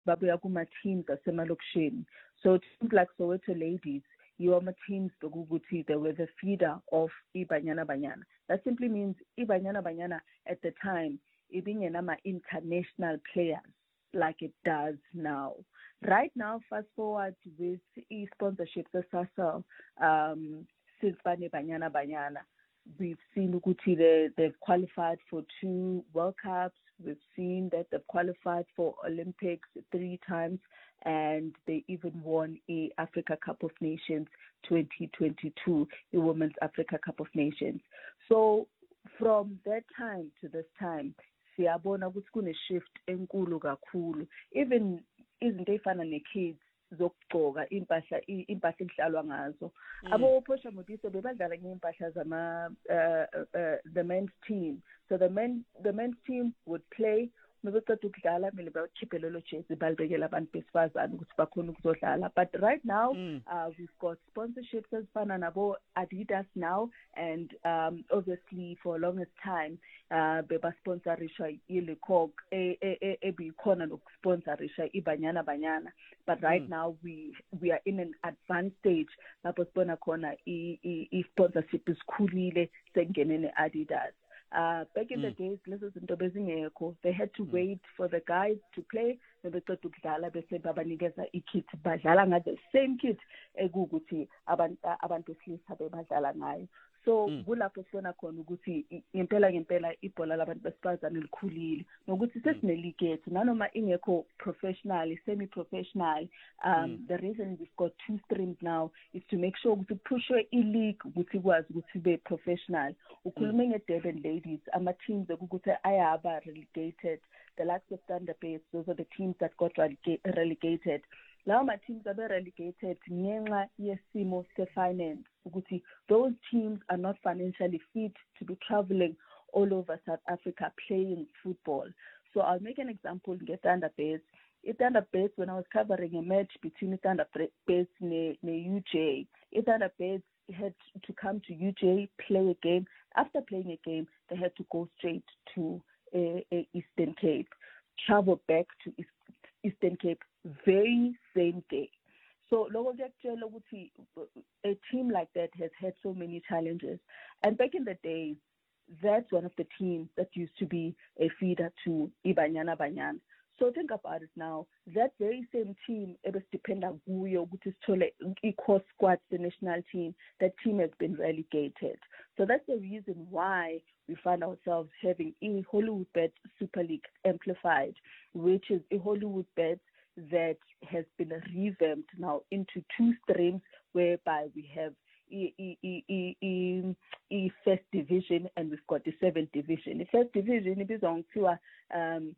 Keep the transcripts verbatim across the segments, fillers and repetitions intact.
babuya kuma teams asemalokishini. So teams like Soweto Ladies, Iwama teams Boguguti, they were the feeder of Ibanyana Banyana. That simply means Ibanyana Banyana at the time, Ibinyanama international players like it does now. Right now, fast forward with e-sponsorships, the S A S A, um, since Banyana Banyana, we've seen Uguti, they, they've qualified for two World Cups. We've seen that they've qualified for Olympics three times, and they even won a Africa Cup of Nations twenty twenty-two, the Women's Africa Cup of Nations. So from that time to this time, siyabona ukuthi kune shift enkulu kakhulu. Even izinto ezifana ne-kids zokugcoka impahla impahla edlalwa ngazo. Abo Portia Modise bebadlala ngeimpahla zama the men's team. So the men the men's team would play mebeceda ukudlala kumele bakhiphe lelo jersey balibekela abantu besifazane ukuthi bakhona ukuzodlala. But right now mm. uh, we've got sponsorships ezifana nabo Adidas now, and um, obviously for longest time uh, beba sponsorisha iLecoq ebikhona nokusponsorisha iBanyana Banyana. But right mm. now we we are in an advanced stage lapho sibona khona i-sponsorship isikhulile sengenene Adidas. Uh, back in mm. the days, they had to mm. wait for the guys to play. The same kit eguguthi abantu silisa bebadlala ngayo. So kulapho sibona khona ukuthi ngempela ngempela ibhola labantu besifazane likhulile nokuthi sesineligi yethu nanoma ingekho professional semi professional. um mm. The reason we've got two streams now is to make sure ukuthi pushwe i-league ukuthi kwazi ukuthi be professional. Ukhulume nge-Durban Ladies, ama teams ukuthi ayaba relegated, the likes of Thunder Bay, those are the teams that got relegated. Now my teams are relegated ngenxa yesimo se-finance ukuthi those teams are not financially fit to be traveling all over South Africa playing football. So I'll make an example in Thunder Bay. In Thunder Bay, when I was covering a match between Thunder Bay and U J, Thunder Bay had to come to U J, play a game. After playing a game, they had to go straight to uh, uh, Eastern Cape, travel back to East, Eastern Cape very same day. So a team like that has had so many challenges. And back in the days, that's one of the teams that used to be a feeder to Ibanyana Banyana. So think about it now. That very same team, Ebestipenda Guyo, which is Eco Squad, the national team, that team has been relegated. So that's the reason why we find ourselves having a Hollywoodbet Super League amplified, which is a Hollywoodbet that has been revamped now into two streams, whereby we have E, e, e, e, e, e first division and we've got the seventh division. The first division is on to um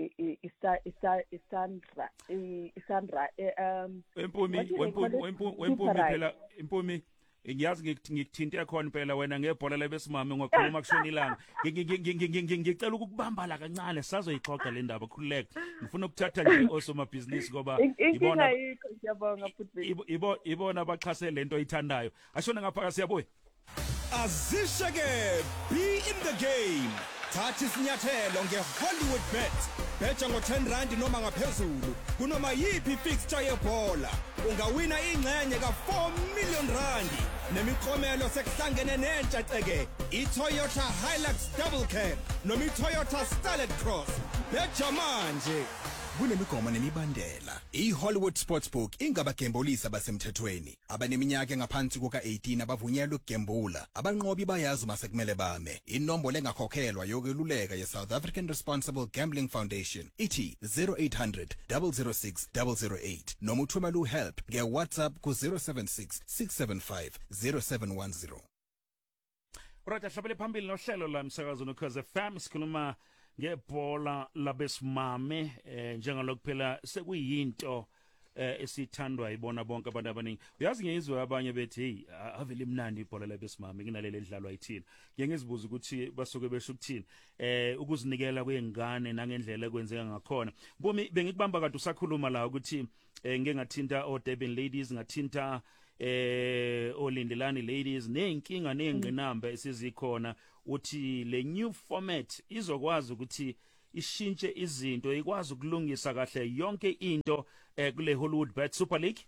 Isandra Isandra um Empumi Empumi phela Empumi ngiyazi ngikuthinte khona phela wena ngebhola lebesimame ngokhuluma kushona ilanga ngicela ukubamba la kancane sazoyixoxa le ndaba khululeka ngifuna ukuthatha nje osomabhizinisi ngoba ibona ngiyabonga futhi ibona abaxhase lento oyithandayo ashona ngapha siyabuya azisheke be in the game. Thathi isinyathelo ngeHollywoodBet. Betha ngo-ten rand noma ngaphezulu kunoma yipi fixture yebhola. Ungawina ingxenye ka-four million rand. Nemiklomelo sekuhlangene nentsha ceke iToyota Hilux Double Cab noma iToyota Starlet Cross. Betha manje kunemigomo nemibandela. iHollywood Sportsbook ingabagembolisi abasemthethweni. Abaneminyaka engaphansi kuka-eighteen abavunyelwe ukugembula. Abanqobi bayazi masekumele bame. Inombolo engakhokhelwa yokweluleka ye-South African Responsible Gambling Foundation ithi zero eight hundred, zero zero six, zero zero eight noma uthumela uhelp nge-WhatsApp ku zero seven six, six seven five, zero seven one zero. Right, ahlabele phambili nohlelo la msakazo noKhoze F M sikhuluma ngebhola labesimame eh njengalokho phela sekuyinto eh esithandwa ibona bonke abantu abaningi. Uyazi ngezwe abanye bethi hey avele imnandi ibhola labesimame kunaleli edlalwa yithini. Ngiyengizibuza ukuthi basuke besho ukuthini eh ukuzinikela kwengane nangendlela ekwenzeka ngakhona. Bomi bengikubamba kade usakhuluma la ukuthi eh ngeke ngathinta o Durban Ladies ngathinta eh oLindelani Ladies nenkinga nengqinamba esizikhona uthi le new format izokwazi ukuthi ishintshe izinto ikwazi ukulungisa kahle yonke into eh, kule Hollywood Bet Super League?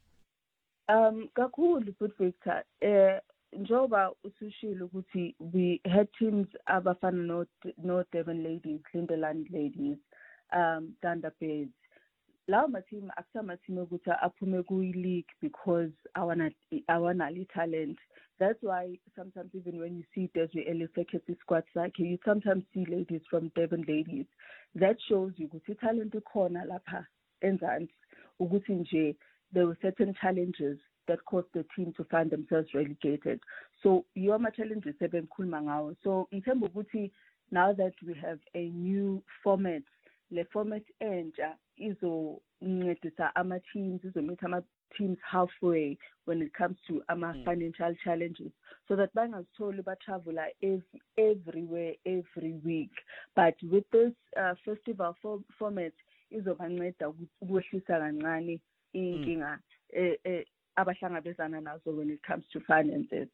Um kakhulu futhi Victor eh njoba usushilo ukuthi we had teams abafana no no Devon Ladies, Clindeland Ladies, um Thunder Bears. Lawo ma team akusama team ukuthi aphume ku league because awana awana talent. That's why sometimes even when you see Desiree Elifekesi squad like you sometimes see ladies from Devon Ladies. That shows you ukuthi talent ikhona lapha enzansi ukuthi nje there were certain challenges that caused the team to find themselves relegated. So your challenges have been cool mangawo. So in terms of ukuthi now that we have a new format, the format entsha izo ncedisa ama teams izomeet ama teams halfway when it comes to ama mm. financial challenges, so that bangazitholi ba travel every, everywhere every week. But with this uh, festival for, format izobanceda ukwehlisa kancane inkinga eh, eh, abahlangabezana nazo when it comes to finances.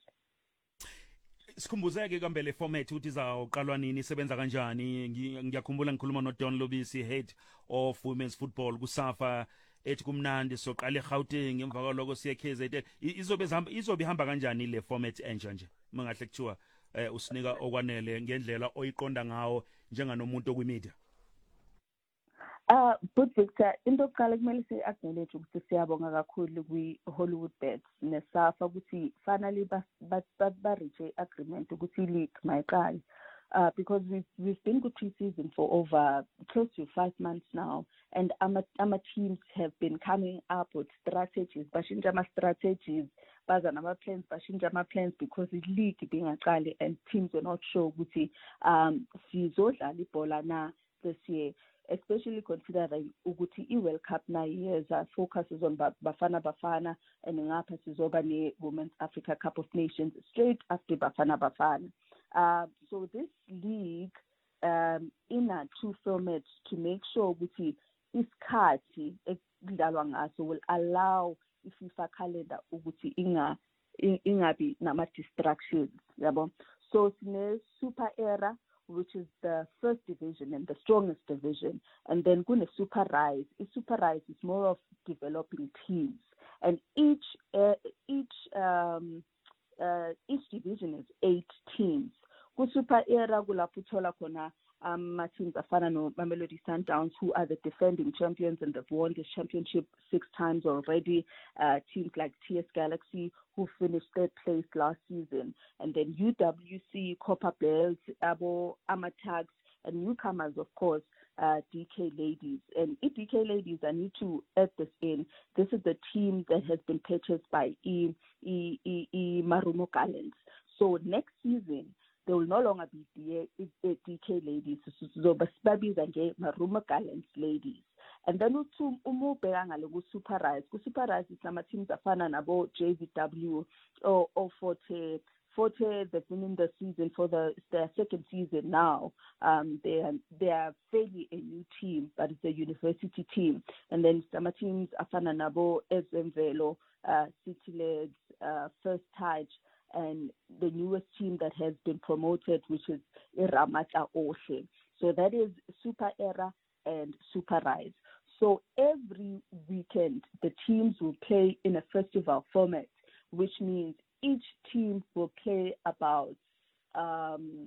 Sikhumbuzeke kambe le format ukuthi izawuqalwa nini, isebenza kanjani? Ngiyakhumbula ngikhuluma no Don Lobisi, head of women's football kuSAFA, ethi kumnandi soqala eGauteng emva kwaloko siye K Z N. Izobe izobe ihamba kanjani le format entsha nje? Mangahle kuthiwa eh, usinika okwanele ngendlela oyiqonda ngawo njenganomuntu okwimedia. Uh, but Victor, into yokuqala kumele si-acknowledge ukuthi siyabonga kakhulu kwi-Hollywood Bet neSAFA ukuthi finally ba-reach agreement ukuthi i-league mayiqale. Uh, because we've, we've been good pre-season for over close to five months now, and our, our teams have been coming up with strategies, bashinja strategies, baza nama plans, bashinja plans, because the league being aqale and teams were not sure ukuthi um sizodlala ibhola na this year. Especially considering ukuthi i-World Cup na years uh, focuses on Bafana Bafana, and ngapha sizoba ne Women's Africa Cup of Nations straight after Bafana Bafana. Uh, so this league um, in a two formats to make sure ukuthi isikhathi ekudlalwa ngaso will allow i-FIFA calendar ukuthi inga ingabi nama distractions, yabo. So sine Super Era, which is the first division and the strongest division, and then Gune Super Rise. A Super Rise is more of developing teams, and each uh, each um, uh, each division is eight teams. Ku Super Era kulaputhola kona um teams afana no Mamelodi Sundowns, who are the defending champions and they've won the championship six times already. Uh, teams like T S Galaxy, who finished third place last season, and then U W C, Copper Bells, Abo, Amatags, and newcomers, of course, uh, D K Ladies. And if D K Ladies, I need to add this in. This is the team that has been purchased by E E E, e Marumo Gallants. So next season, there will no longer be D K Ladies, so babiza nje Marumo Gallants Ladies. And then uthi umubheka ngale ku Super Rise. Ku Super Rise isama teams afana nabo J V W or or Forte. Forte, they've been in the season for the their second season now. Um, they are they are fairly a new team, but it's a university team. And then some teams afana nabo Ezemvelo, uh, City Legs, uh, First Touch, and the newest team that has been promoted, which is Iramata Oshe. So that is Super Era and Super Rise. So every weekend, the teams will play in a festival format, which means each team will play about um,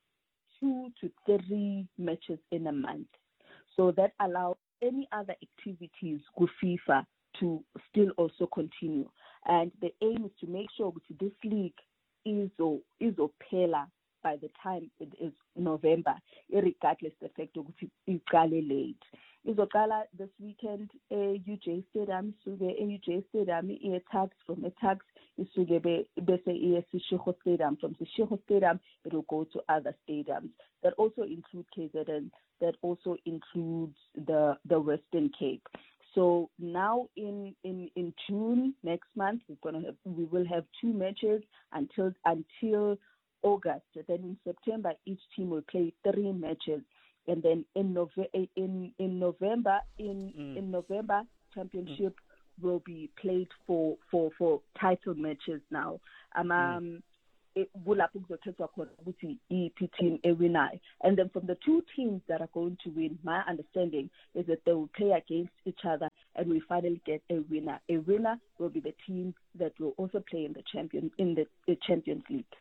two to three matches in a month. So that allows any other activities with FIFA to still also continue. And the aim is to make sure that this league is is opela by the time it is November, regardless the fact of it's late. Izokala this weekend e U J Stadium, suge e U J Stadium, e attacks from attacks, isuge be bese e Seshego Stadium, from Seshego Stadium it will go to other stadiums that also include K Z N, that also includes the the Western Cape. So now in, in, in June next month we're gonna have, we will have two matches until until August. Then in September each team will play three matches, and then in Nove- in in November in mm. in November championship mm. will be played for, for, for title matches now. Um, mm. kulapho kuzokhethwa khona ukuthi iphi team ewinayo. And then from the two teams that are going to win, my understanding is that they will play against each other and we finally get a winner. A winner will be the team that will also play in the champion in the, the Champions League.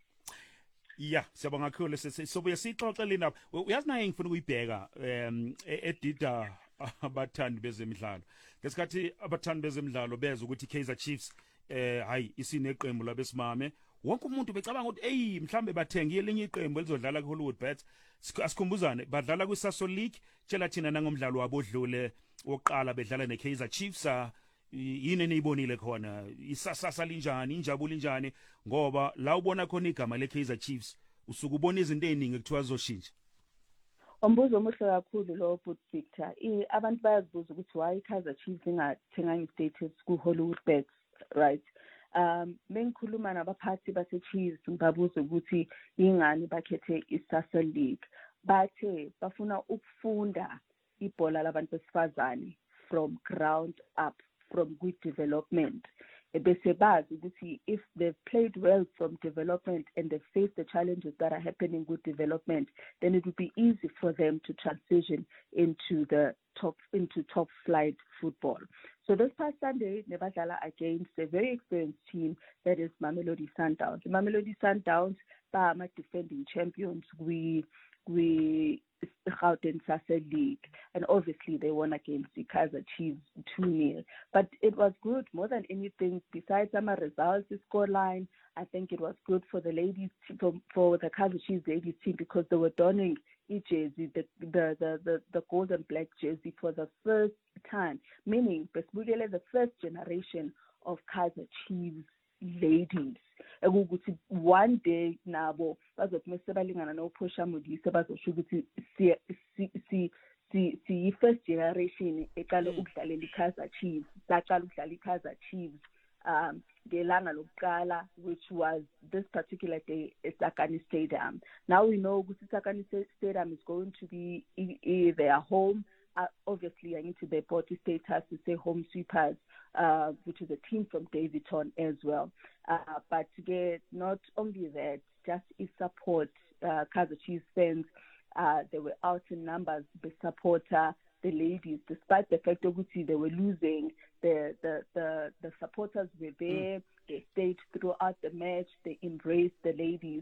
Yeah, siyabonga kakhulu sobuye sixoxele lapha. Uyazi naye ngifuna ukuyibheka um edida abathandi bezemidlalo. Ngesikhathi abathandi bezemidlalo beza ukuthi Kaizer Chiefs eh hayi isineqembu labesimame, wonke umuntu becabanga ukuthi hey mhlambe bathenga elinye iqembu elizodlala ku Hollywood Bets. Asikhumbuzane badlala ku Sasol League, tshela thina nangomdlalo wabodlule oqala bedlala ne Kaizer Chiefs. Yini niyibonile khona isasasa linjani injabulo linjani ngoba la ubona khona igama le Kaizer Chiefs usuku ubona izinto eziningi ekuthiwa zoshintsha. Umbuzo omuhle kakhulu lo but Victor, abantu bayazibuza ukuthi why Kaizer Chiefs ingathenga status ku Hollywood Bets, right? Um mengikhuluma nabaphathi base Chiefs ngibabuza ukuthi ingani bakhethe iSasol League, bathe bafuna ukufunda ibhola labantu besifazane from ground up, from good development. Bese bazi ukuthi if they've played well from development and they face the challenges that are happening with development, then it would be easy for them to transition into the top into top flight football. So this past Sunday, nebadlala against a very experienced team that is Mamelodi Sundowns. The Mamelodi Sundowns are defending champions. We we Gauteng Sasol League, and obviously they won against the Kaizer Chiefs two nil. But it was good more than anything. Besides some results, the scoreline, I think it was good for the ladies for, for the Kaizer Chiefs ladies team because they were donning each jersey, the the, the the the gold and black jersey for the first time. Meaning, Besbudele, the first generation of Kaizer Chiefs ladies. Ukuthi one day nabo bazothi sebalingana no Phosha Modise bazosho ukuthi si si si si first generation eqala ukudlalela iKaizer Chiefs, saqala ukudlala iKaizer Chiefs um ngelanga lokuqala, which was this particular day at Sakani Stadium. Now we know ukuthi Sakani Stadium is going to be their home. Uh, obviously, I need to be party status to say home sweepers, uh, which is a team from Davidson as well. Uh, but to get not only that, just its support, uh, Kaizer Chiefs fans, uh, they were out in numbers, the supporter, the ladies, despite the fact that they were losing, the, the, the, the supporters were there, mm. They stayed throughout the match, they embraced the ladies.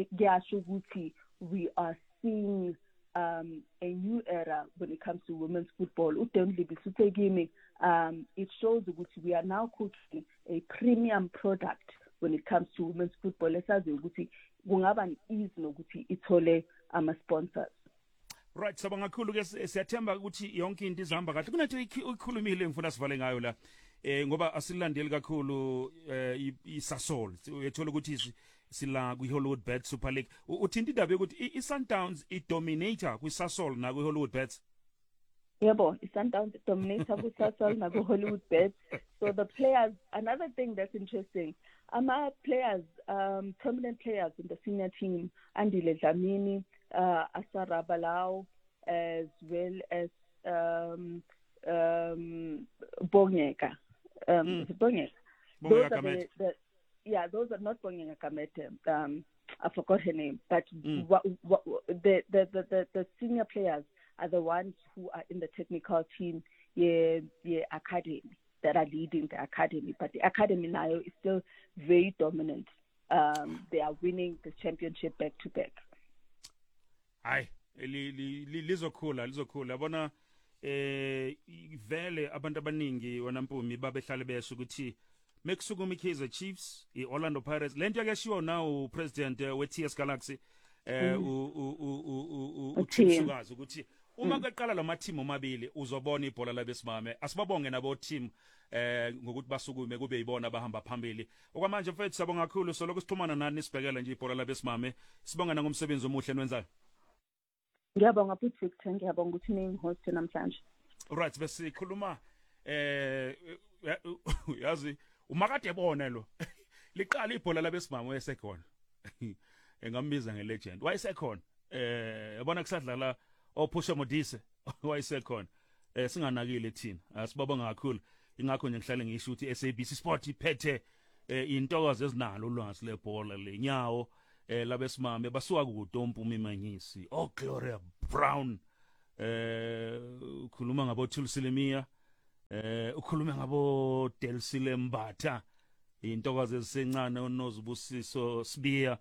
We are seeing Um, a new era when it comes to women's football. Um, it shows that we are now cooking a premium product when it comes to women's football. Sponsors. Right, sabanga kakhulu ke siyathemba ukuthi yonke into izihamba kahle. Kunathi ikhulumile ngifuna sivale ngayo la. Eh ngoba asilandeli kakhulu iSasol. Uyethola ukuthi sila ku Hollywood Bets Super League. Uthinta indaba ukuthi iSundowns idominator ku Sasol na ku Hollywood Bets. Yebo, iSundowns dominator ku Sasol na ku Hollywood Bets. So the players, another thing that's interesting, ama players, um prominent players in the senior team, Andile Dlamini, uh Asara Balao, as well as um um Bongeka. Um mm. Bongeka. Those are the, the Yeah, those are not Bongeka Kamete. Um, I forgot her name, but mm. what, what, the, the, the, the senior players are the ones who are in the technical team, yeah, yeah, academy that are leading the academy. But the academy now is still very dominant. Um, they are winning the championship back to back. Aye, lizokhula, lizokhula. Bona eh vele abantu abaningi wanampumi babehlale besho ukuthi mekusukuma iKaizer Chiefs, iOrlando Pirates. Lento yakashiwo now president we T S Galaxy eh u u u uThisukazi ukuthi uma kuqala lama team omabili uzobona ibhola labesimame. Asibabonge nabo team eh ngokuthi basukume kube yibona bahamba phambili. Okwamanje mfethu sabonga kakhulu soloko sixhumana nani sibhekela nje ibhola labesimame. Sibonga nangomsebenzi omuhle enwenzayo. Ngiyabonga futhi Victor, ngiyabonga ukuthi ningihost namhlanje. Alright, bese khuluma eh yazi umakade bona lo liqala ibhola labesimame wayesekhona engambiza ngelegend wayesekhona eh yabona kusadlala oPhosha Modise wayesekhona eh singanakile thina asibabonga kakhulu ingakho nje ngihlale ngisho ukuthi S A B C Sport iphethe eh intokozo ezinalo ulwazi lebhola lenyawo eh labesimame basuka kude ompumi imanyisi oh Gloria Brown eh ukhuluma ngabo Thulisilemiya eh ukhuluma ngabo Delsile Mbatha intokozo ezisencane onozibusiso Sibiya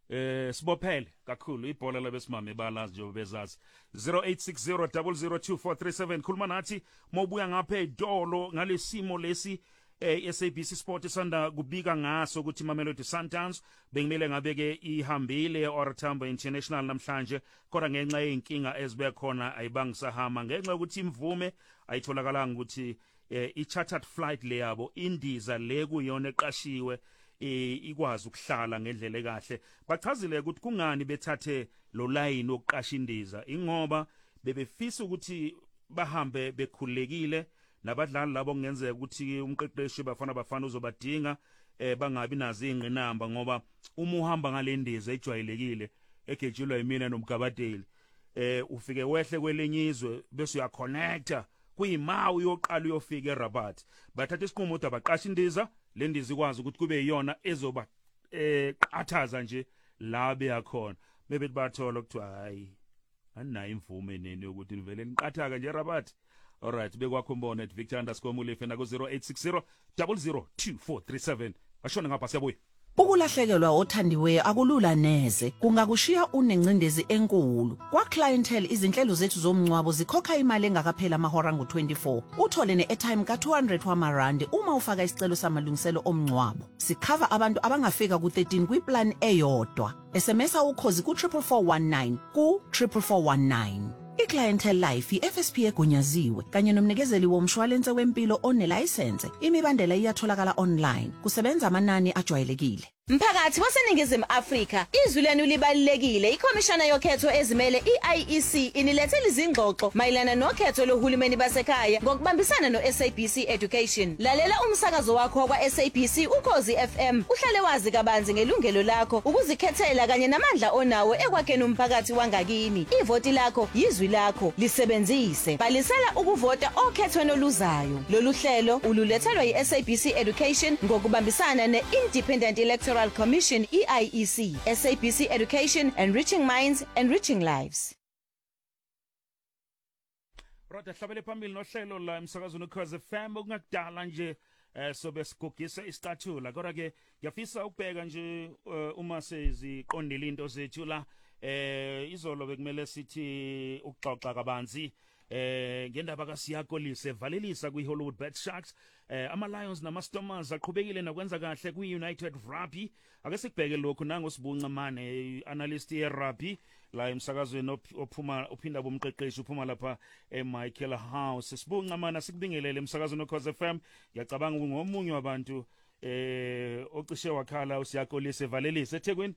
eh sibophele kakhulu ibhola labesimame balazi nje bezazi zero eight six zero zero zero two four three seven khuluma nathi mobuya ngapha edolo ngalesimo lesi eh S A B C Sport isanda kubika ngaso ukuthi Mamelodi Sundowns bengimele ngabe ke ihambile eOrlando International namhlanje kodwa ngenxa yeinkinga ezibe khona ayibangisahama ngenxa ukuthi imvume ayitholakalanga ukuthi eh, i-chartered flight le yabo indiza le kuyona eqashiwe eh, ikwazi ukuhlala ngendlela ekahle bachazile ukuthi kungani bethathe lo line wokuqasha indiza ingoba bebefisa ukuthi bahambe bekhulekile nabadlali labo kungenzeka ukuthi umqeqeshi bafana bafana uzobadinga eh bangabi nazo ingqinamba ngoba uma uhamba ngalendiza ejwayelekile egejulwa yimina nomgabadeli eh ufike wehle kwelenyizwe bese uyaconnecta kuyima uyoqala uyofika eRabat bathatha isinqumo ukuthi abaqasha indiza lendiza ikwazi ukuthi kube yiyona ezoba eh qathaza nje la beyakhona bebethi bathola ukuthi hayi anayo imvume nene ukuthi nivele niqathaka nje eRabat. Alright, bekwakho mbona at Victor underscore Mulefe na ku zero eight six zero zero zero two four three seven. Ashona ngapha siyabuya. Ukulahlekelwa othandiweyo akulula neze kungakushiya unencindezi enkulu kwa clientele izinhlelo zethu zomncwabo zikhokha imali engakaphela amahora ngo twenty-four uthole ne-airtime ka two hundred wamarandi uma ufaka isicelo samalungiselo omncwabo sikhava abantu abangafika ku thirteen kwiplan eyodwa smsa ukhozi ku four four one nine ku four four one nine. I-Clientele Life i-F S P egunyaziwe kanye nomnikezeli womshwalense wempilo onelicense imibandela iyatholakala online kusebenza amanani ajwayelekile. Mphakathi waseNingizimu Afrika izwi lenu libalulekile ikhomishana yokhetho ezimele i-I E C inilethele izingxoxo mayelana nokhetho lohulumeni basekhaya ngokubambisana no-S A B C Education lalela umsakazo wakho kwa-S A B C ukhozi F M uhlale wazi kabanzi ngelungelo lakho ukuzikhethela kanye namandla onawo ekwakheni umphakathi wangakini ivoti lakho yizwi lakho lisebenzise balisela ukuvota okhethweni oluzayo lolu hlelo ululethelwa yi-S A B C Education ngokubambisana ne-Independent Electoral Commission E I E C S A B C Education Enriching Minds Enriching Lives. Rota hlabele phambili nohlelo la emsakazweni ukhoze F M okungakudala nje eh sobe sigugisa istatula kodwa ke ngiyafisa ukubheka nje uma seziqondile into zethu la eh izolo bekumele sithi ukuxoxa kabanzi eh ngendaba kaSiyakolise valelisa kwiHollywood Bet Sharks eh ama Lions nama Stormers aqhubekile nakwenza kahle kwiUnited Rugby ake sikubheke lokho nango Sibunca Mane analyst ye rugby la emsakazweni ophuma uphinda bomqeqeshi uphuma lapha eMichael House Sibunca Mane sikubingelele emsakazweni ukhoze F M ngiyacabanga ngomunye wabantu eh ocishe wakhala uSiyakolise valelisa eThekwini.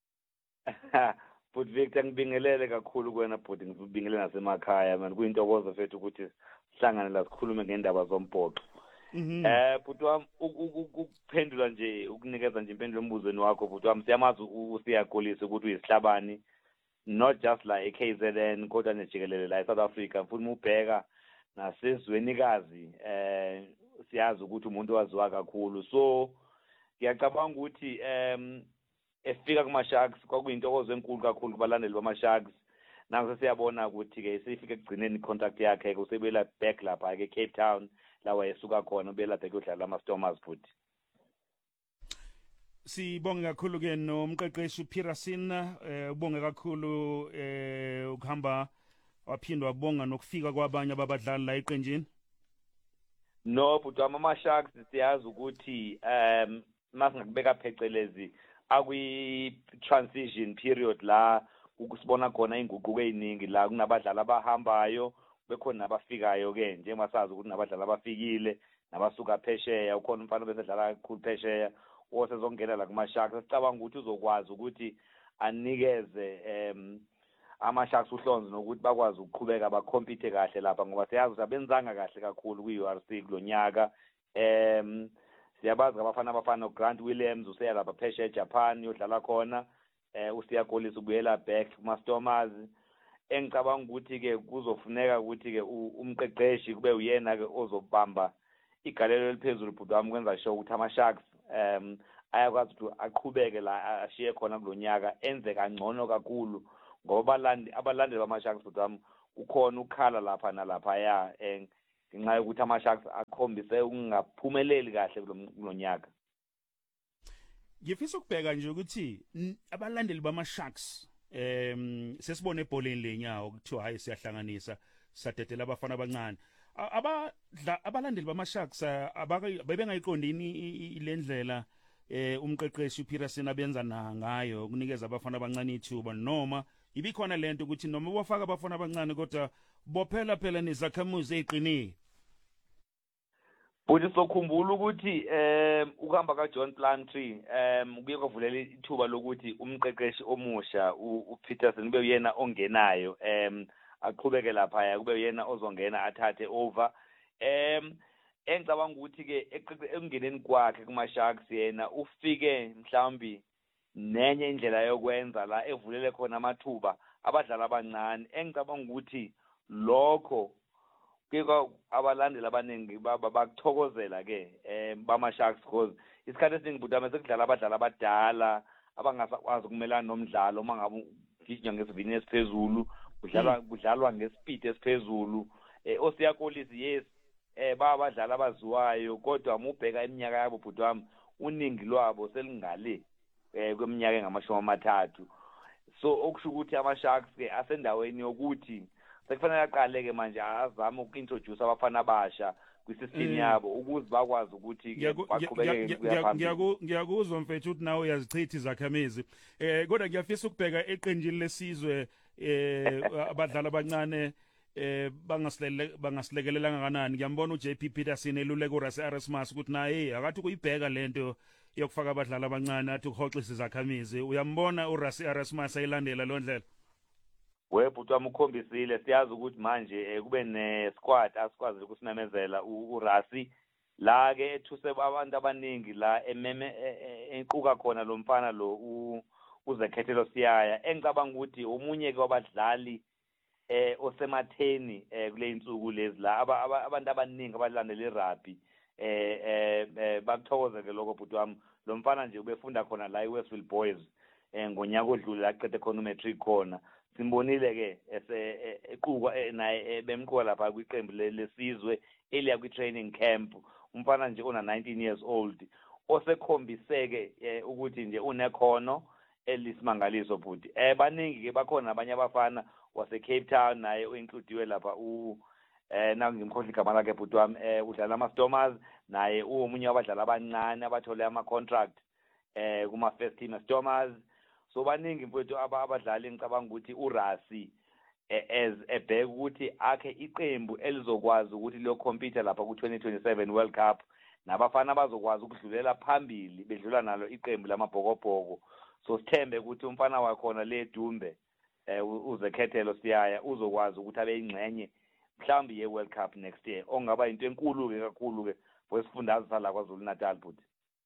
But Victor ngibingelele kakhulu kuwena bhuti ngibingelele nasemakhaya man kuyintokozo fethu ukuthi sihlangane la sikhulume ngendaba zombhoxo. Eh bhuti wami ukuphendula nje ukunikeza nje impendulo embuzweni wakho bhuti wami siyamazi uSiyakolise ukuthi uyisihlabani not just la eK Z N kodwa nejikelele la eSouth Africa futhi ubheka nasezwenikazi eh siyazi ukuthi umuntu waziwa kakhulu so ngiyacabanga ukuthi em efika kuma Sharks kwakuyintokozo enkulu kakhulu kubalandeli bama Sharks nangu sesiyabona ukuthi ke sifike ekugcineni contract yakhe usebela back lapha ke Cape Town la wayesuka khona ubela back udlala ama Stormers futhi. Sibonge kakhulu ke nomqeqeshi uPirasin eh ubonge kakhulu eh ukuhamba waphindwa wabonga nokufika kwabanye abadlali la eqenjini. No but ama Sharks siyazi ukuthi um masingakubeka phecelezi akwi transition period la ukusibona khona inguquko eziningi la kunabadlali abahambayo bekhona nabafikayo ke nje masazi ukuthi nabadlali abafikile nabasuka phesheya ukhona umfana besedlala kakhulu phesheya osezongena la kuma Sharks sicabanga ukuthi uzokwazi ukuthi anikeze em ama Sharks uhlonze nokuthi bakwazi ukuqhubeka bacompete kahle lapha ngoba siyazi ukuthi abenzanga kahle kakhulu kwi-U R C kulonyaka em siyabazi abafana abafana Grant Williams useya lapha phesheya eJapan yodlala khona eh uSiyakolise ubuyela back kuma Stormers engicabanga ukuthi ke kuzofuneka ukuthi ke umqeqeshi kube uyena ke ozobamba igalelo eliphezulu bhuti wami kwenza show ukuthi ama Sharks um ayakwazi ukuthi aqhubeke la ashiye khona kulonyaka enze kangcono kakhulu ngoba abalandi abalandeli bama-Sharks butwami kukhona ukukhala lapha nalapha ya eh ngenxa yokuthi ama-Sharks akhombise ukungaphumeleli kahle kulonyaka. Ngifisa ukubheka nje ukuthi abalandeli bama-Sharks em sesibone ebholeni lenyawo kuthiwa hayi siyahlanganisa sadedela abafana abancane abadla abalandeli bama-Sharks bebengayiqondini ilendlela eh umqeqeshi uPeterson abenza na ngayo ukunikeza abafana abancane ithuba noma ibikhona lento ukuthi noma bafaka abafana abancane kodwa bophela phela nezakhamuzi eziqinile. Futhi sokhumbula ukuthi eh ukuhamba kaJohn Plumtree em kuye kwavulela ithuba lokuthi umqeqeshi omusha uPeterson kube uyena ongenayo em aqhubeke lapha kube uyena ozongena athathe over em engicabanga ukuthi ke ekungeneni kwakhe kuma-Sharks yena ufike mhlawumbi nenye indlela yokwenza la evulele khona amathuba abadlali abancane engicabanga ukuthi lokho kiko abalandeli abaningi bakuthokozela ke eh bama-Sharks because isikhathi esiningi butama sekudlala abadlali abadala abangasakwazi ukumelana nomdlalo uma ngabe ugijinywa ngesivini esiphezulu kudlalwa kudlalwa ngespeed esiphezulu eh osiyakolisi yes eh babadlali abaziwayo kodwa umubheka iminyaka yabo butwami uningi lwabo selingale eh kweminyaka engamashumi amathathu so okusho ukuthi ama-Sharks ke asendaweni yokuthi sekufanele aqale ke manje azame ukintroduce abafana abasha kwisystem yabo ukuze bakwazi ukuthi baqhubeke ngiyakuzwa mfethu ukuthi nawe uyazichitha izakhamizi eh kodwa ngiyafisa ukubheka eqenjini lesizwe eh abadlali abancane eh bangasilele bangasilekelela kangakanani. Ngiyambona uJP Peterson eluleka uRasi Erasmus ukuthi naye akathi kuyibheka lento yokufaka abadlali abancane athi ukuhoxisa izakhamizi. Uyambona uRasi Erasmus ayilandela lo ndlela? Webutwami ukhombisile siyazi ukuthi manje kube ne squad asikwazi ukusinamezela uRasi la ke ethuse abantu abaningi la ememe enquka khona lo mfana lo uZekhethelo Siyaya engicabanga ukuthi omunye ke wabadlali eh osematheni eh kule insuku lezi la abantu abaningi abalandela irugby eh eh bakuthokozeke lokho butwami lo mfana nje ubefunda khona la eWestville Boys eh ngonyaka odlule aqede khona umatric khona simbonile ke ese eqhukwa naye bemqoka lapha kwiqembu lesizwe eliya kwi-training camp umfana nje ona nineteen years old osekhombiseke ukuthi nje unekhono elisimangaliso futhi eh baningi ke bakhona abanye abafana wase Cape Town naye uincludiwe lapha u eh nangimkhohli igama lakhe bhuti wami eh udlala ama Stormers naye uomunye wabadlali abancane abathole ama contract eh kuma first team Stormers so baningi mfowethu abadlali ngicabanga ukuthi uRasi as ebheka ukuthi akhe iqembu elizokwazi ukuthi liyo compete lapha ku twenty twenty-seven World Cup nabafana abazokwazi ukudlulela phambili bedlula nalo iqembu lamabhokobhoko so sithembe ukuthi umfana wakhona le Dumbe eh uZekhethelo Siyaya uzokwazi ukuthi abe ingcenye mhlawumbe ye World Cup next year ongaba into enkulu ke kakhulu ke kwesifundazwe sala kwaZulu Natal futhi.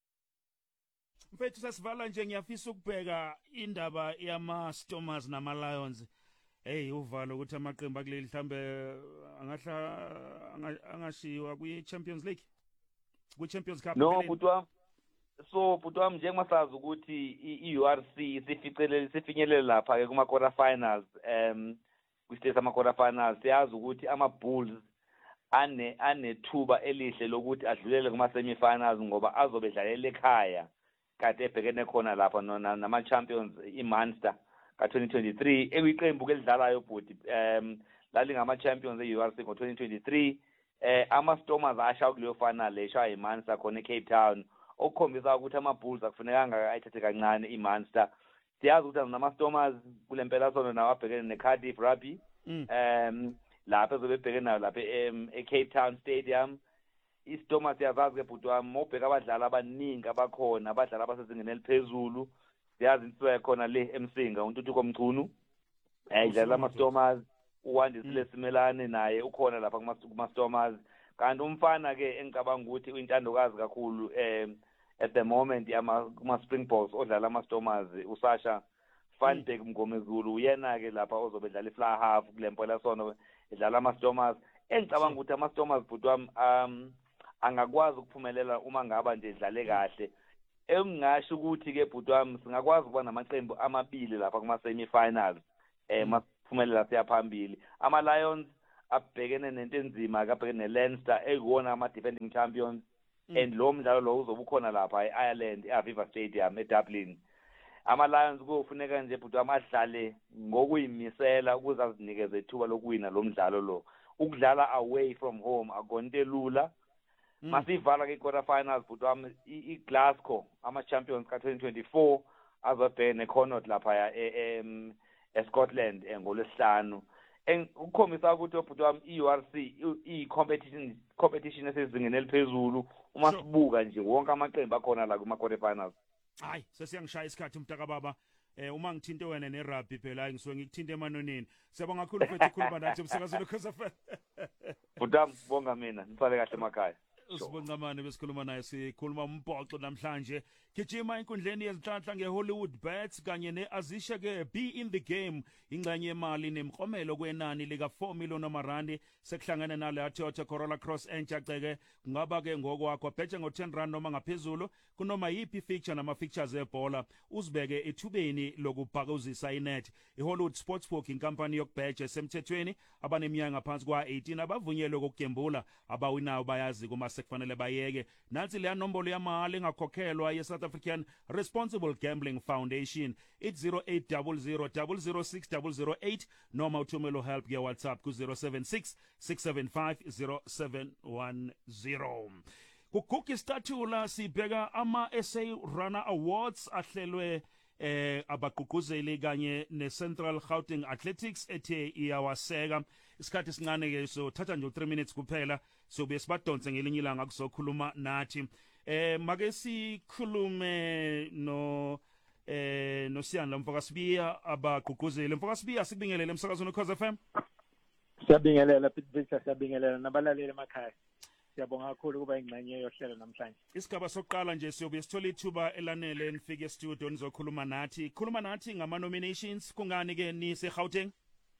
Mfethu sasivala nje ngiyafisa ukubheka indaba yama Stormers nama Lions. Hey uvalo ukuthi amaqembu akuleli mhlambe angahla angashiwa kwi Champions League ku Champions Cup. No butwa so butwa njengomasazi ukuthi i-U R C sificelele sifinyelele lapha ke kuma quarter finals um kwistage ama quarter finals siyazi ukuthi ama Bulls ane anethuba elihle lokuthi adlulele kuma semi finals ngoba azobe dlalela ekhaya kade ebhekene khona lapha nama champions iMunster ka twenty twenty-three eyiqembu ke lidlalayo bhuti um lalingama champions e-U R C ngo twenty twenty-three eh ama Stormers asha kuleyo final eshaya iMunster khona eCape Town okukhombisa ukuthi ama Bulls akufunekanga ayithathe kancane iMunster siyazi ukuthi nama Stormers kulempela sono nawo abhekene neCardiff Rugby um lapha ezobebhekene nayo lapha eCape Town Stadium iStormers siyazazi ke bhuti wami mobheka abadlali abaningi abakhona abadlali abasezingeni eliphezulu siyazi insizwe khona le eMsinga uNtuthuko Mchunu eh idlala ama Stormers uwandisile Simelane naye ukhona lapha kuma Stormers kanti umfana ke engicabanga ukuthi uyintandokazi kakhulu eh at the moment ama kuma Springboks odlala ama Stormers uSasha Fanbek Mgomezulu uyena ke lapha ozobedlala ifly half kulempela sono edlala ama Stormers engicabanga ukuthi ama Stormers bhuti wami um angakwazi ukuphumelela uma ngaba nje idlale kahle engingasho ukuthi ke bhuti wami singakwazi ukuba namaqembu amabili lapha kuma semi finals eh masiphumelela siyaphambili. Ama Lions abhekene nento enzima kabhekene neLeinster ekuwona ama defending champions and lo mdlalo lo uzoba ukhona lapha eIreland eAviva Stadium eDublin. Ama Lions kufuneka nje bhuti amadlale ngokuyimisela ukuze azinikeze ithuba lokuwina lo mdlalo lo. Ukudlala away from home akonto elula. Masivala ke quarter finals bhuti wami iGlasgow ama champions ka twenty twenty-four azobhekene Connaught lapha ya eScotland ngolwesihlanu. Ukukhombisa ukuthi obhuti wami i-U R C i-competition competition esezingeni eliphezulu uma sibuka nje wonke amaqembu akhona la kuma quarter finals. Hayi sesiyangishaya isikhathi umtaka baba eh uma ngithinte wena nerugby phela ngisuke ngikuthinte emanoneni. Siyabonga kakhulu mfethu ukukhuluma nathi umsakazo loKhoza F M. Bhutam bonga mina nifale kahle emakhaya. Usibonqamane besikhuluma naye sikhuluma umbhoxo namhlanje gijima inkundleni yezinhlanhla ngeHollywood Bets kanye neAzisha ke Be in the Game ingxenye yemali nemklomelo kwenani lika four million amarandi sekuhlangene nale Toyota Corolla Cross entsha ceke kungaba ke ngokwakho bethe ngo ten rand noma ngaphezulu kunoma yipi fixture nama fixtures ebhola uzibeke ethubeni lokubhakuzisa inet. iHollywood Sportsbook inkampani yokubheja esemthethweni abaneminyaka ngaphansi kwa eighteen abavunyelwe ukugembula abawinayo bayazi kuma sekufanele bayeke. Nansi le nombolo yamali engakhokhelwa ye-South African Responsible Gambling Foundation it's zero eight zero zero zero zero six zero zero eight noma uthumelo help ke WhatsApp ku zero seven six six seven five zero seven one zero. Kugugu istatula sibheka ama S A Runner Awards ahlelwe eh abagqugquzeli kanye neCentral Gauteng Athletics ethe iyawaseka. Isikhathi sincane ke so thatha nje three minutes kuphela so besibadonse ngelinye ilanga kuzokhuluma nathi. Eh make sikhulume no eh no Siyanda Mfokasibiya abagqugquzeli. Mfokasibiya sikubingelele emsakazweni Khoza F M. Siyabingelela Victor, siyabingelela nabalaleli emakhaya. Siyabonga kakhulu kuba ingxenye yohlelo namhlanje. Isigaba sokuqala nje siyobe sithola ithuba elanele nifike e-studio nizokhuluma nathi. Khuluma nathi ngama nominations kungani ke nise Gauteng?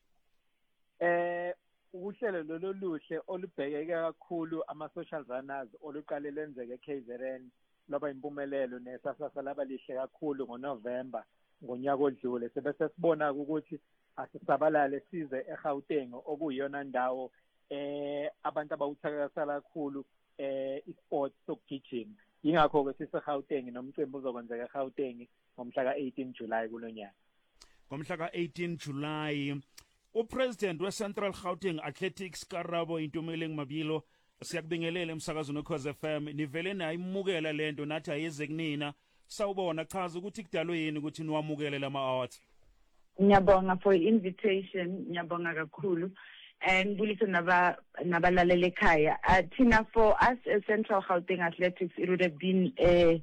Eh uhlelo lolu luhle olubhekeke kakhulu ama social runners oluqale lenzeke eK Z N loba impumelelo nesasasa laba lihle kakhulu ngoNovember ngonyaka odlule. Sebese sibona ukuthi asisabalale size eGauteng okuyiyona ndawo eh abantu abawuthakasela kakhulu eh isport sokugijima. Ingakho ke siseGauteng nomcimbi uzokwenzeka eGauteng ngomhla ka eighteen July kulonyaka. Ngomhla ka eighteen July uPresident weCentral Gauteng Athletics Karabo Intumeleng Mabilo siyakubingelela emsakazweni Khoza F M nivele nayimukela lento nathi ayeze kunina sawubona chaza ukuthi kudalwe yini ukuthi niwamukele lama awards. Ngiyabonga for invitation, ngiyabonga kakhulu and bulise naba nabalalele ekhaya. Thina for us as Central Gauteng Athletics it would have been a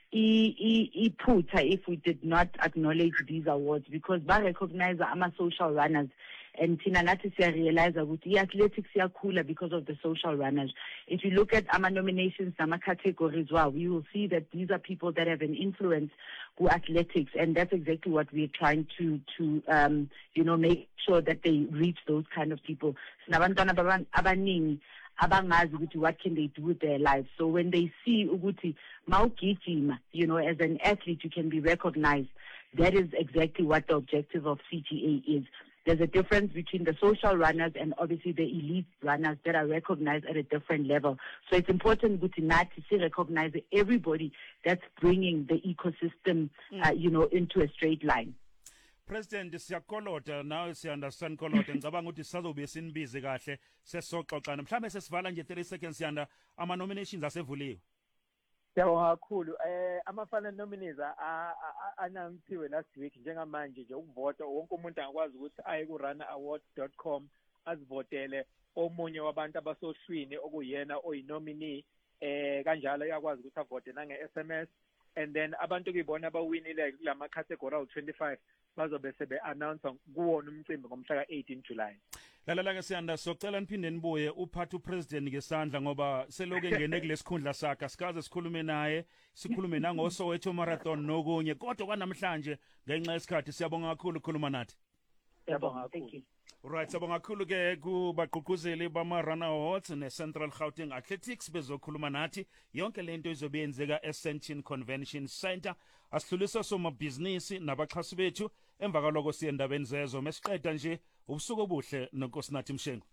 iphutha if we did not acknowledge these awards because ba recognize ama social runners and thina nathi siya realize ukuthi athletics iyakhula because of the social runners. If you look at ama nominations nama categories wow, we will see that these are people that have an influence with athletics and that's exactly what we're trying to to um you know make sure that they reach those kind of people. Sinabantwana abaningi abangazi ukuthi what can they do with their lives. So when they see ukuthi mawugijima, you know, as an athlete you can be recognized. That is exactly what the objective of C G A is. There's a difference between the social runners and obviously the elite runners that are recognized at a different level. So it's important to recognize everybody that's bringing the ecosystem, uh, you know, into a straight line. President siyakolota now siyanderstand kolota ngicabanga ukuthi sazobe sinibize kahle sesoxoxana mhlambe sesivala nje thirty seconds yanda ama nominations asevuliwe. Siyabonga kakhulu eh amafana nominees announcewe last week njengamanje nje ukuvota wonke umuntu angakwazi ukuthi aye ku runner awards dot com azivotele omunye wabantu abasohlwini okuyena oyinominee eh kanjalo uyakwazi ukuthi avote nange S M S and then abantu kuyibona abawinile kulama category twenty-five bazobe sebe announce kuwona umcimbi ngomhla ka eighteen July. Lalala ke siyanda socela niphinde nibuye uphathe upresident ngesandla ngoba seloke ngene kulesikhundla sakhe sikaze sikhulume naye sikhulume nango Soweto Marathon nokunye kodwa kwanamhlanje ngenxa yesikhathi siyabonga kakhulu ukukhuluma nathi. Siyabonga kakhulu. Right, sabonga kakhulu ke kubagqugquzeli bama-Runner Awards ne-Central Gauteng Athletics bezokhuluma nathi yonke lento izobe yenzeka e-Sandton Convention Center. Asidlulisa somabhizinisi nabaxhasi bethu emva kaloko siye endabeni zezo mesiqeda nje ubusuku obuhle nonkosinathi Mshengu.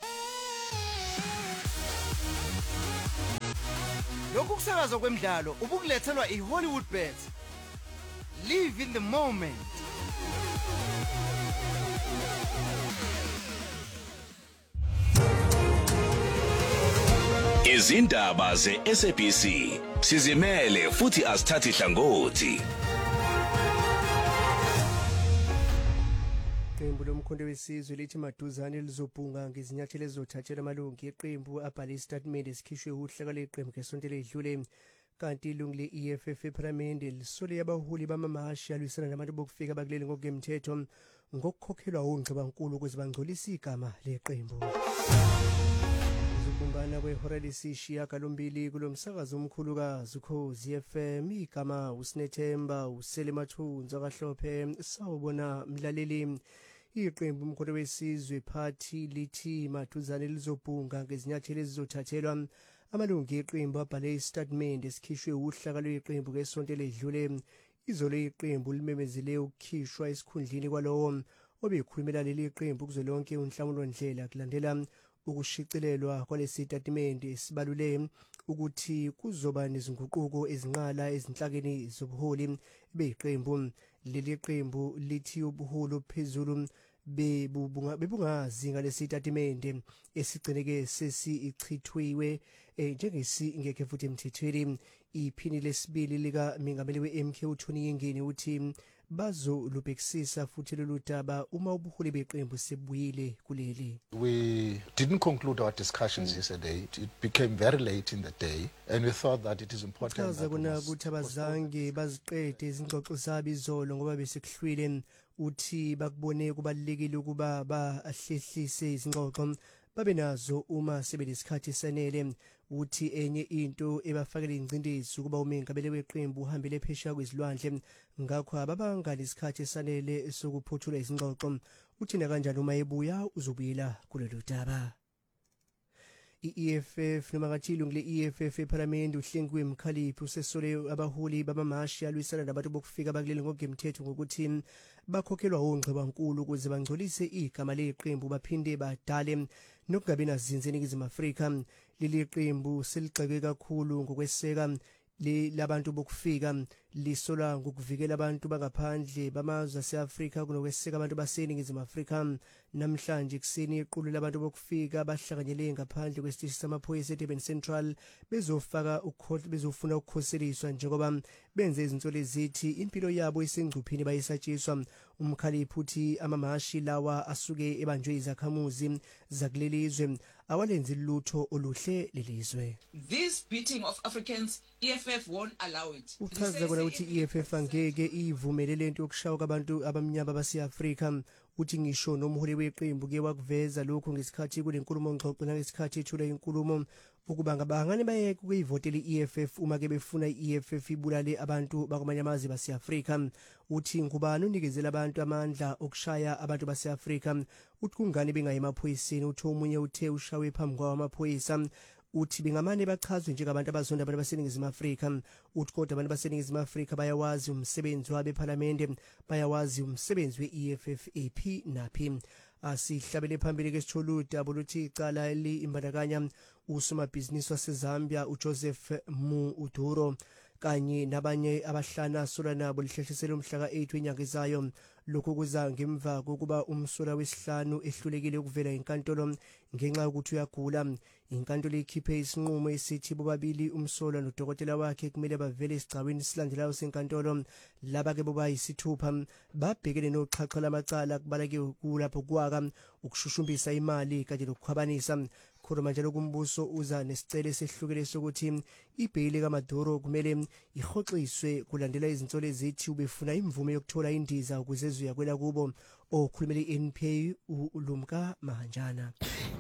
Lokhu kusakaza kwemidlalo ubukulethelwa iHollywood Bets. Live in the moment. Izindaba ze-S A B C sizimele futhi asithathi hlangothi. Iqembu lomkhonto wesizwe lithi maduzane lizobhunga ngezinyathelo ezizothathela amalungu eqembu abhale istatimende esikhishwe uhlaka leqembu ngesonto ledlule. Kanti ilungu le-E F F ePhalamende lisole abaholi bamamashi alwisana nabantu bokufika bakuleli ngokomthetho ngokukhokhelwa ongxibankulu ukuze bangcolise igama leqembu. Ukubumbana kwehora lesishiyagalombili kulo msakazo omkhulukazi Ukhozi F M igama uSinethemba uSelemathunzi kaHlophe sawubona mlaleli. Iqembu umkhonto wesizwe party lithi maduzane lizobhunga ngezinyathelo ezizothathelwa amalungu eqembu abhale istatement esikhishwe uhlaka lweqembu ngesonto ledlule. Izolo iqembu limemezele ukukhishwa esikhundleni kwalowo obekhulumela leli qembu kuzolonke unhlamulo ndlela kulandela ukushicilelwa kwalesi statement sibalule ukuthi kuzoba nezinguquko ezinqala ezinhlakeni zobuholi beqembu. Leli qembu lithi ubuholi phezulu bebungazi ngalesi statement esigcineke sesichithwiwe njengesi ngeke futhi emthethweni. Iphini lesibili lika mengameli we-M K uThoni Yengeni uthi bazolubhekisisa futhi lolu daba uma ubuholi beqembu sebuyile kuleli. We didn't conclude our discussions mm. yesterday. It became very late in the day and we thought that it is important that we ukuthi abazange baziqede izingxoxo zabo izolo ngoba besekuhlwile. Uthi bakubone kubalekile ukuba bahlehlise izingxoxo babe nazo uma sebelesikhathi sanele. Uthi enye into ebafakele ingcindezi ukuba umengameli weqembu uhambele phesheya kwezilwandle ngakho ababanga lesikhathi sanele sokuphothula izingxoxo. Uthi na kanjani uma ebuya uzobuyela kulelo daba. I-E F F noma ngathi ilungu le-E F F ePhalamende uHlengiwe Mkhaliphi usesole abaholi bamamashi alwisana nabantu bokufika bakuleli ngokomthetho ngokuthi bakhokhelwa ongxibankulu ukuze bangcolise igama leqembu baphinde badale nokungabi nazinze eNingizimu Afrika. Leli qembu seligxeke kakhulu ngokweseka labantu bokufika lisola ngokuvikela abantu bangaphandle bamazwe aseAfrika kunokweseka abantu baseNingizimu Afrika. Namhlanje kuseni iqulu labantu bokufika bahlanganyele ngaphandle kwesiteshi samaphoyisa eDurban Central bezofaka ukhohle bezofuna ukukhoseliswa njengoba benze izinsolo ezithi impilo yabo isengcupheni bayisatshiswa. Umkhaliphi uthi amamashi lawa asuke ebanjwe izakhamuzi zakulelizwe awalenzi lutho oluhle lelizwe. This beating of Africans, E F F won't allow it. Uchaza kona ukuthi E F F angeke ivumele lento yokushawa kwabantu abamnyama base-Afrika. Uthi ngisho nomholi weqembu ke wakuveza lokho ngesikhathi kulenkulumo ngxoxo nangesikhathi ethula inkulumo ukuba ngabangane bayeke ukuyivotela i-E F F uma ke befuna i-E F F ibulale abantu bakwamanye amazwe base-Afrika. Uthi ngubani unikezela abantu amandla okushaya abantu base-Afrika. Uthi kungani bengayi emaphoyiseni. Uthi omunye uthe ushawe phambi kwamaphoyisa. Uthi bengamane bachazwe njengabantu abazonda abantu baseNingizimu Afrika. Uthi kodwa abantu baseNingizimu Afrika bayawazi umsebenzi wabe ePhalamende, bayawazi umsebenzi we-E F F ephi naphi. Asihlabele phambili ke sitholuda boluthi icala li imbandakanya usomabhizinisi waseZambia uJoseph Muuduro kanye nabanye abahlana sola nabo lihlehlisela umhla ka-eight wenyanga ezayo. Lokho kuza ngemva kokuba umsola wesihlanu ehlulekile ukuvela inkantolo ngenxa yokuthi uyagula. Inkantolo ikhiphe isinqumo esithi bobabili umsola nodokotela wakhe kumele bavele esigcawini silandelayo senkantolo. Laba ke boba yisithupha babhekene noxhaxha lamacala kubaleke kulapho kwaka ukushushumbisa imali kanye lokukhwabanisa. Khona njalo kumbuso uza nesicelo esihlukile sokuthi ibhayili kaMaduro kumele ihoxiswe kulandela izinsolo ezithi ubefuna imvume yokuthola indiza ukuze ziyakwela kubo. Okhulumela i-N P A uLumka Mahanjana.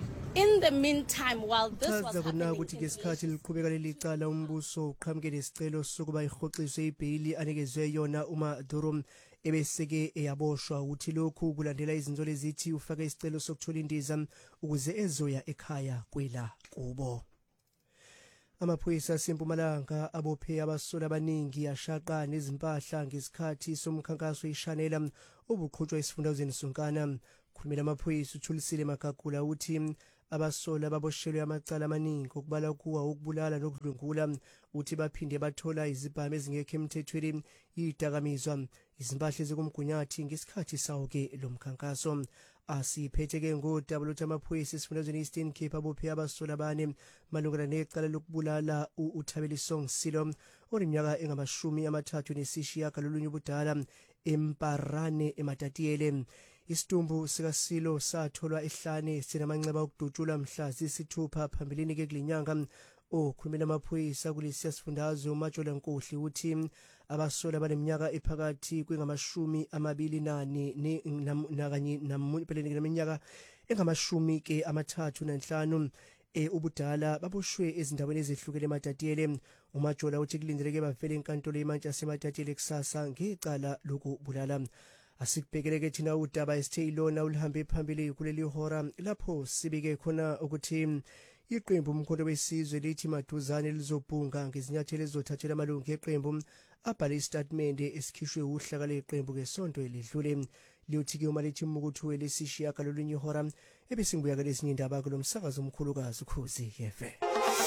In the meantime, while this was happening, ukuthi ngesikhathi liqhubeka leli cala umbuso uqhamukele isicelo sokuba ihoxiswe ibhayili anikezwe yona uMaduro ebeseke eyaboshwa uthi lokhu kulandela izinto lezithi ufake isicelo sokuthola indiza ukuze ezoya ekhaya kwela kubo. Amaphoyisa aseMpumalanga abophe abasola abaningi ashaqa nezimpahla ngesikhathi somkhankaso eShanela obuqhutshwa esifundazweni sonkana. Khulumela amaphoyisa uThulisile Magagula uthi abasola baboshelwe amacala amaningi okubala kuwa ukubulala nokudlwengula uthi baphinde bathola izibhamu ezingekho emthethweni idakamizwa izimpahla ezikumgunyathi ngesikhathi sawo ke lomkhankaso. Asiphethe ke ngodaba lokuthi amaphoyisa esifundazweni Eastern Cape abophe abasola abane malungana necala lokubulala uThabelisong Silo oneminyaka engamashumi amathathu nesishiyagalolunye ubudala eMparane eMatatiyele. Istumbu sikaSilo satholwa ehlane sinamanxeba okudutshula mhla zisithupha phambilini ke kulinyanga. Okhulumela amaphoyisa kulesi sifundazwe uMajola Nkohli uthi abasola abaneminyaka ephakathi kwengamashumi amabili nane nakanye nampeleni neminyaka engamashumi ke amathathu nanhlanu e ubudala baboshwe ezindaweni ezihlukene eMatatiyele. uMajola uthi kulindeleke bavele enkantolo eMantshasa eMatatiyele kusasa ngecala lokubulala. Asikubhekeleke thina udaba esithe ilona ulihambe phambili kuleli hora lapho sibike khona ukuthi iqembu umkhonto wesizwe lithi maduzane lizobhunga ngezinyathelo ezizothathela amalungu eqembu abhale istatement esikhishwe uhlaka leqembu ngesonto elidlule. Liyothi ke uma lithi umukuthu welesishiya kalolunye ihora ebesingibuya ke lesinye indaba kulomsakazo omkhulukazi Ukhozi F M.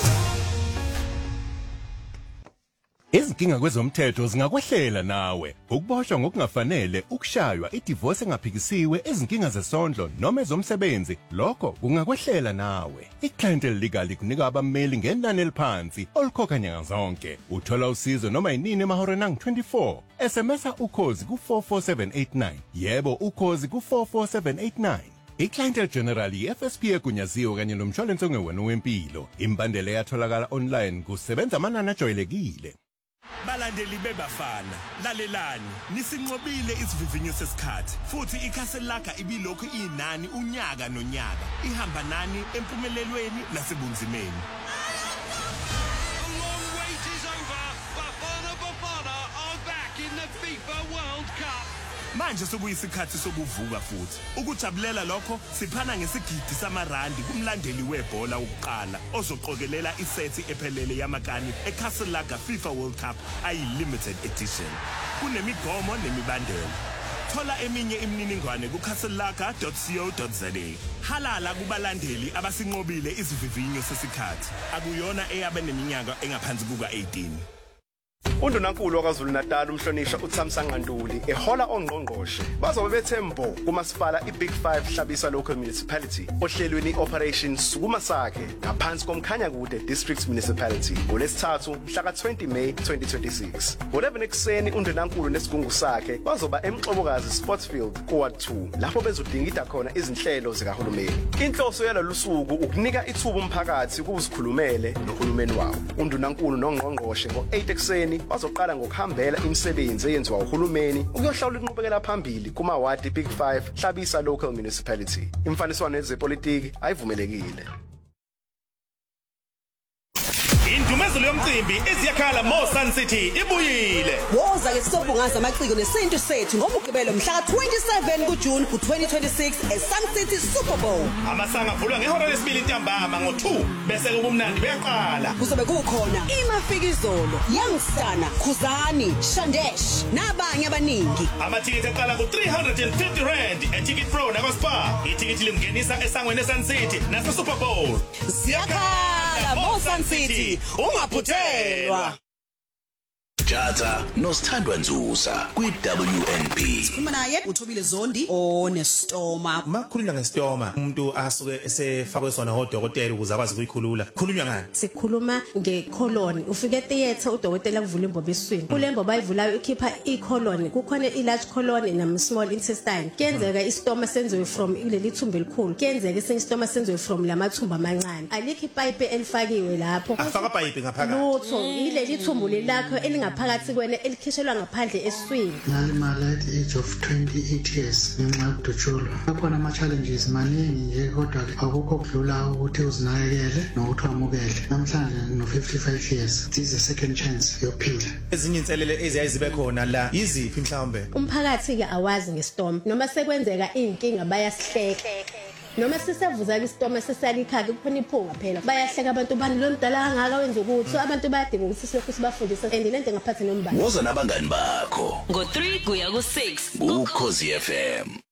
Izinkinga kwezomthetho zingakwehlela nawe. Ukuboshwa ngokungafanele, ukushaywa, idivorce engaphikisiwe, izinkinga zesondlo noma ezomsebenzi, lokho kungakwehlela nawe. iClientele Legal kunika abameli ngenani eliphansi olukhokha nyanga zonke. Uthola usizo noma yinini emahoreni angu twenty-four. S M S Ukhozi ku four four seven eight nine. Yebo Ukhozi ku four four seven eight nine. iClientele General F S P egunyaziwe kanye nomshwalense ongewena wempilo. Imbandela yatholakala online kusebenza amanani ajwayelekile. Balandeli bebafana lalelani nisinqobile isivivinyo sesikhathi futhi ikhaseli lakha ibilokhu inani unyaka nonyaka ihamba nani empumelelweni nasebunzimeni. The long wait is over. Bafana Bafana are back in the FIFA World Cup. Manje sokuyisikhathi sokuvuka futhi ukujabulela lokho siphana ngesigidi samarandi kumlandeli webhola ukuqala ozoqokelela isethi ephelele yamakani eCastle Lager FIFA World Cup ayi limited edition. Kunemigomo nemibandela. Thola eminye imininingwane ku castle lager dot co dot za. Halala kubalandeli abasinqobile isivivinyo sesikhathi. Akuyona eyabe neminyaka engaphansi kuka eighteen. UNdunankulu waKwaZulu Natal umhlonishwa uThamsanqa Ntuli ehola ongqongqoshe bazobe bethembo kumasipala iBig five Hlabisa Local Municipality ohlelweni Operation Sukuma Sakhe ngaphansi komkhanya kude District Municipality ngolesithathu mhla twenty May twenty twenty-six. Ngo-eleven ekseni uNdunankulu nesigungu sakhe bazoba eMxobokazi Sportsfield kuWard two lapho bezodingida khona izinhlelo zikahulumeni. Inhloso yalolu suku ukunika ithuba umphakathi ukuzikhulumele nohulumeni wawo. UNdunankulu nongqongqoshe ngo-eight ekseni bazoqala ngokuhambela imisebenzi eyenziwa uhulumeni ukuyohlawula inqubekela phambili kumawadi Big five Hlabisa Local Municipality. Imfaniswano yezepolitiki ayivumelekile. Indumezelo yomcimbi eziyakhala Mo Sun City ibuyile. Woza ke sobungaza amaciko nesinto sethu ngomugqibelo mhla twenty-seven kuJune ku twenty twenty-six eSun City Super Bowl. Amasanga avulwa ngehora lesibili ntambama ngo two bese kubumnandi beyaqala. Kuzobe kukhona imafikizolo, Youngsana, Khuzani, Shandesh nabanye abaningi. Amathiketi aqala ku three hundred fifty rand eTicket Pro nakoSpa. Ithiketi limngenisa esangweni eSun City nase Super Bowl. Siyakhala Mo Sun City. Ungaphuthelwa. Jata noSithandwa Nzusa kwi-W N B. Sikhuluma naye uThobile Zondi onestoma. Makhulula ngesitoma umuntu asuke esefakwe sona odokotela ukuze akwazi ukuyikhulula. Khulunywa ngani? Sikhuluma ngecolon. Ufike etheater udokotela kuvula imbobo eswini. Kule mbobo ayivulayo ikhipha icolon. Kukhona ilarge colon na small intestine. Kenzeka istoma senziwe from ileli thumbu elikhulu. Kenzeka esenye istoma senziwe from lamathumbu amancane. Alikho ipipe elifakiwe lapho. Afaka pipe ngaphakathi. Lutho ileli thumbu lelakho elingapha ngaphakathi kwene elikhishelwa ngaphandle eswini. Ngalimala at the age of twenty-eight years ngenxa yokudutshulwa. Akhona ama-challenges maningi nje kodwa akukho kudlula ukuthi uzinakekele nokuthi wamukele. Namhlanje no-fifty-five years, it is a second chance yokuphila. Ezinye inselele eziyaye zibe khona la yiziphi mhlawumbe? Umphakathi ke awazi ngestorm noma sekwenzeka inkinga bayasihleka. Noma sisevuza istorm sesalikhaya kuphona iphunga phela bayahleka abantu bani lo mdala kangaka wenza ukuthi abantu bayadinga ukuthi sihloko sibafundise and lento ngaphathi nombani. Woza nabangani bakho ngo three kuya ku six ukhozi F M.